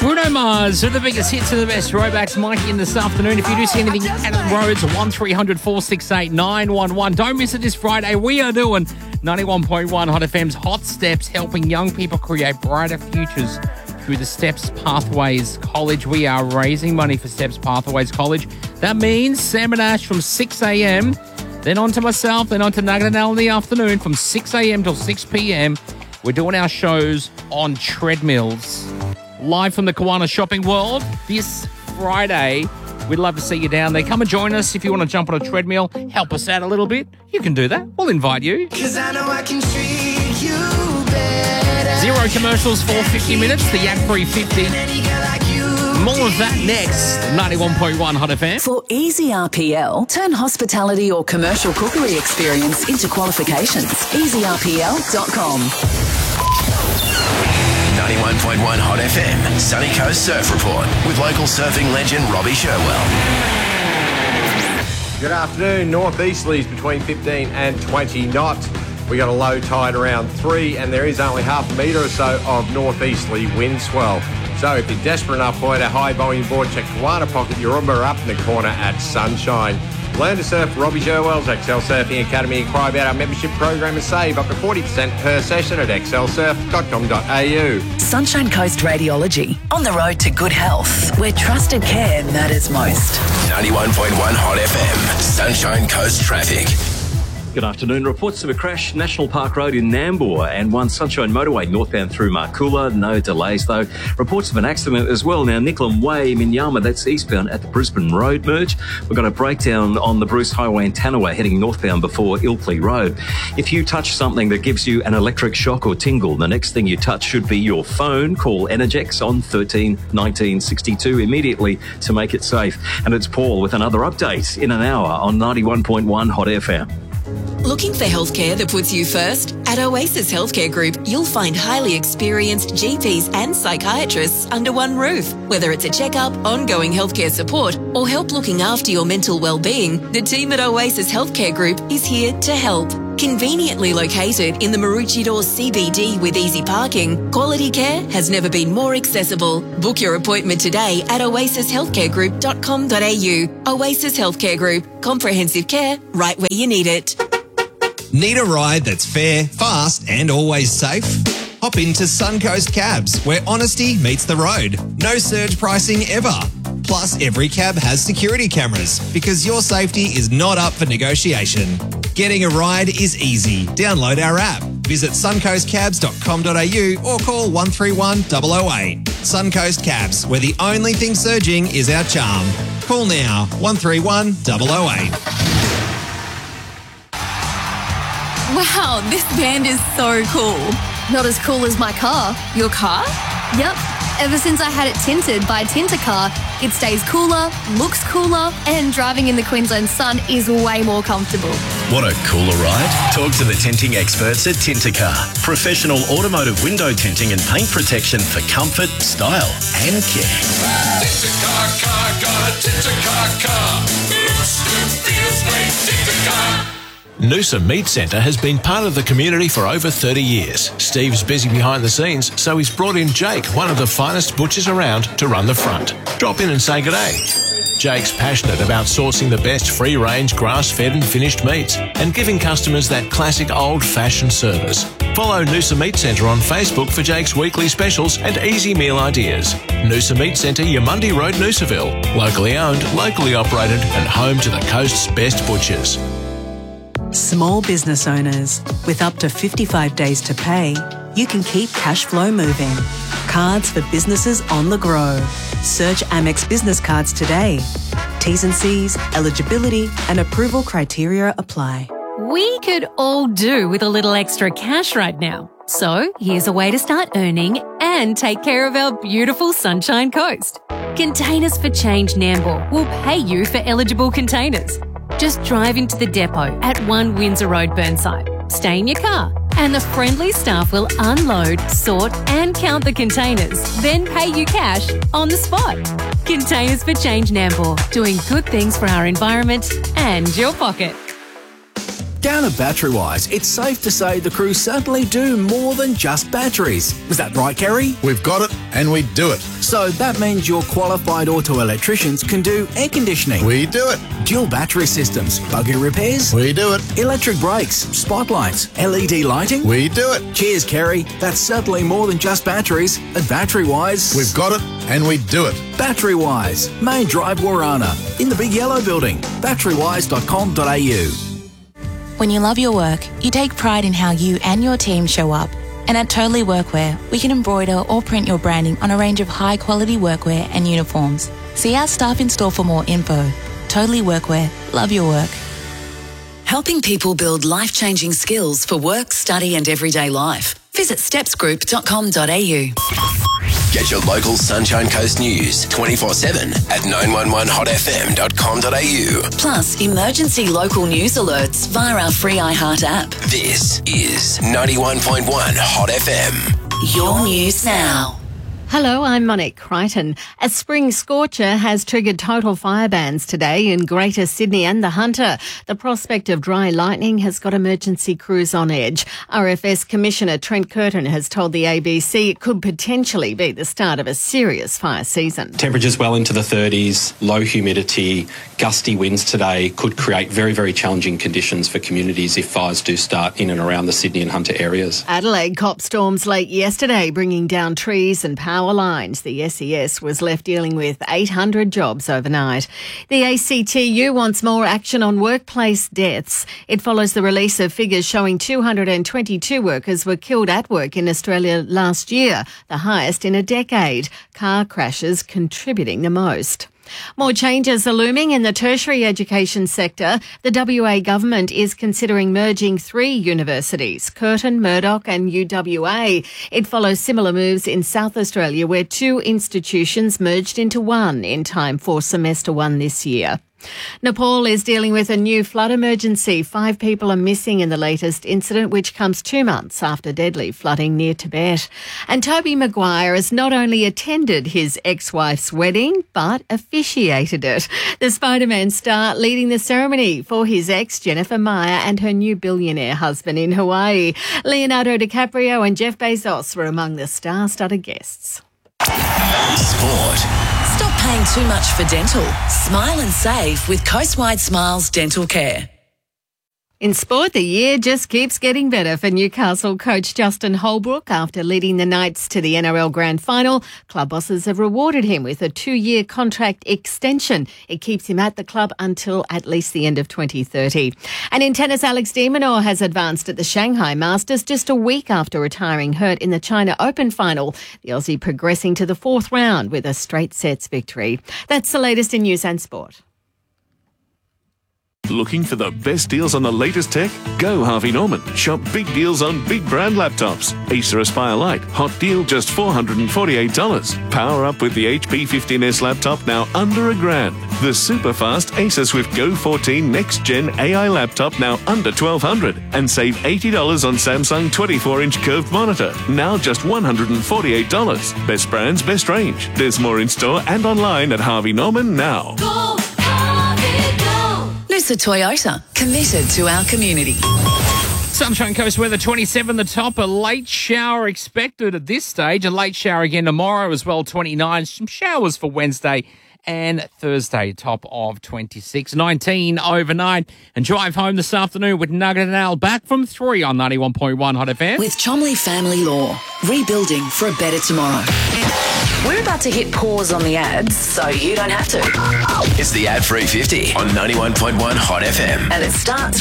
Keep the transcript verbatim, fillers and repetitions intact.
Bruno Mars with the biggest hits and the best throwbacks. Mikey in this afternoon. If you do see anything out of the roads, one three hundred four six eight nine one one. Don't miss it this Friday. We are doing ninety-one point one Hot F M's Hot Steps, helping young people create brighter futures through the Steps Pathways College. We are raising money for Steps Pathways College. That means Sam and Ash from six a.m., then on to myself, then on to Nugget and Al in the afternoon from six a.m. till six p.m. We're doing our shows on treadmills. Live from the Kiwana Shopping World this Friday. We'd love to see you down there. Come and join us if you want to jump on a treadmill. Help us out a little bit. You can do that. We'll invite you. Cause I know I can treat you better. Zero commercials for fifty minutes. The Yak three fifty. More of that next. ninety-one point one Hot F M. For easy R P L, turn hospitality or commercial cookery experience into qualifications. easy R P L dot com. ninety-one point one Hot F M, Sunny Coast Surf Report with local surfing legend Robbie Sherwell. Good afternoon. Northeasterlies between fifteen and twenty knots. We got a low tide around three, and there is only half a metre or so of northeasterly wind swell. So if you're desperate enough for a high volume board, check Kiwana Pocket Yarumba up in the corner at Sunshine. Learn to surf Robbie Sherwell's Excel Surfing Academy. Inquire about our membership program and save up to forty percent per session at excel surf dot com dot a u. Sunshine Coast Radiology. On the road to good health, where trusted care matters most. ninety-one point one Hot F M, Sunshine Coast Traffic. Good afternoon. Reports of a crash, National Park Road in Nambour and one Sunshine Motorway northbound through Markula. No delays though. Reports of an accident as well now. Nicklum Way, Minyama, that's eastbound at the Brisbane Road merge. We've got a breakdown on the Bruce Highway in Tanaway heading northbound before Ilkley Road. If you touch something that gives you an electric shock or tingle, the next thing you touch should be your phone. Call Energex on thirteen nineteen sixty-two immediately to make it safe. And it's Paul with another update in an hour on ninety-one point one Hot F M. Looking for healthcare that puts you first? At Oasis Healthcare Group, you'll find highly experienced G Ps and psychiatrists under one roof. Whether it's a checkup, ongoing healthcare support, or help looking after your mental well-being, the team at Oasis Healthcare Group is here to help. Conveniently located in the Maroochydore C B D with easy parking, quality care has never been more accessible. Book your appointment today at oasis healthcare group dot com dot a u. Oasis Healthcare Group. Comprehensive care right where you need it. Need a ride that's fair, fast and always safe? Hop into Suncoast Cabs, where honesty meets the road. No surge pricing ever. Plus, every cab has security cameras because your safety is not up for negotiation. Getting a ride is easy. Download our app. Visit suncoast cabs dot com dot a u or call one three one zero zero eight. Suncoast Cabs, where the only thing surging is our charm. Call now, one three one zero zero eight. Wow, this band is so cool. Not as cool as my car. Your car? Yep. Ever since I had it tinted by Tintercar, it stays cooler, looks cooler, and driving in the Queensland sun is way more comfortable. Want a cooler ride? Talk to the tinting experts at Tintercar. Professional automotive window tinting and paint protection for comfort, style and care. Tintercar car, got a Tintercar car. Looks good, feels great, Tintercar. Noosa Meat Centre has been part of the community for over thirty years. Steve's busy behind the scenes, so he's brought in Jake, one of the finest butchers around, to run the front. Drop in and say g'day. Jake's passionate about sourcing the best free-range, grass-fed and finished meats and giving customers that classic old-fashioned service. Follow Noosa Meat Centre on Facebook for Jake's weekly specials and easy meal ideas. Noosa Meat Centre, Yamundi Road, Noosaville. Locally owned, locally operated and home to the coast's best butchers. Small business owners, with up to fifty-five days to pay, you can keep cash flow moving. Cards for businesses on the grow. Search Amex Business Cards today. T's and C's, eligibility and approval criteria apply. We could all do with a little extra cash right now. So here's a way to start earning and take care of our beautiful Sunshine Coast. Containers for Change Nambour will pay you for eligible containers. Just drive into the depot at one Windsor Road, Burnside. Stay in your car and the friendly staff will unload, sort and count the containers, then pay you cash on the spot. Containers for Change Nambour, doing good things for our environment and your pocket. Down at Battery Wise, it's safe to say the crew certainly do more than just batteries. Was that right, Kerry? We've got it and we do it. So that means your qualified auto electricians can do air conditioning. We do it. Dual battery systems, buggy repairs. We do it. Electric brakes, spotlights, L E D lighting. We do it. Cheers, Kerry. That's certainly more than just batteries. At Battery Wise, We've got it and we do it. Battery Wise, Main Drive, Warana, in the Big Yellow Building. battery wise dot com dot a u. When you love your work, you take pride in how you and your team show up. And at Totally Workwear, we can embroider or print your branding on a range of high-quality workwear and uniforms. See our staff in store for more info. Totally Workwear. Love your work. Helping people build life-changing skills for work, study and everyday life. Visit steps group dot com dot a u. Get your local Sunshine Coast news twenty-four seven at nine one one hot f m dot com dot a u. Plus, emergency local news alerts via our free iHeart app. This is ninety-one point one Hot F M. Your news now. Hello, I'm Monique Crichton. A spring scorcher has triggered total fire bans today in Greater Sydney and the Hunter. The prospect of dry lightning has got emergency crews on edge. R F S Commissioner Trent Curtin has told the A B C it could potentially be the start of a serious fire season. Temperatures well into the thirties, low humidity, gusty winds today could create very, very challenging conditions for communities if fires do start in and around the Sydney and Hunter areas. Adelaide copped storms late yesterday, bringing down trees and power lines. The S E S was left dealing with eight hundred jobs overnight. The A C T U wants more action on workplace deaths. It follows the release of figures showing two hundred twenty-two workers were killed at work in Australia last year, the highest in a decade. Car crashes contributing the most. More changes are looming in the tertiary education sector. The W A government is considering merging three universities, Curtin, Murdoch and U W A. It follows similar moves in South Australia where two institutions merged into one in time for semester one this year. Nepal is dealing with a new flood emergency. Five people are missing in the latest incident, which comes two months after deadly flooding near Tibet. And Toby Maguire has not only attended his ex-wife's wedding, but officiated it. The Spider-Man star leading the ceremony for his ex, Jennifer Meyer, and her new billionaire husband in Hawaii. Leonardo DiCaprio and Jeff Bezos were among the star-studded guests. Sport. Stop paying too much for dental. Smile and save with Coastwide Smiles Dental Care. In sport, the year just keeps getting better for Newcastle coach Justin Holbrook. After leading the Knights to the N R L Grand Final, club bosses have rewarded him with a two-year contract extension. It keeps him at the club until at least the end of twenty thirty. And in tennis, Alex de Minaur has advanced at the Shanghai Masters just a week after retiring hurt in the China Open final. The Aussie progressing to the fourth round with a straight sets victory. That's the latest in news and sport. Looking for the best deals on the latest tech? Go Harvey Norman. Shop big deals on big brand laptops. Acer Aspire Lite, hot deal just four hundred forty-eight dollars. Power up with the H P fifteen S laptop now under a grand. The super fast Acer Swift Go fourteen Next Gen A I laptop now under twelve hundred dollars. And save eighty dollars on Samsung twenty-four inch curved monitor, now just one hundred forty-eight dollars. Best brands, best range. There's more in store and online at Harvey Norman now. Go, Harvey, go. Noosa Toyota, committed to our community. Sunshine Coast weather, twenty-seven the top. A late shower expected at this stage. A late shower again tomorrow as well, twenty-nine. Some showers for Wednesday and Thursday, top of twenty-six. nineteen overnight. And drive home this afternoon with Nugget and Al back from three on ninety-one point one Hot F M. With Chomley Family Law, rebuilding for a better tomorrow. We're about to hit pause on the ads so you don't have to. It's the ad-free fifty on ninety-one point one Hot F M. And it starts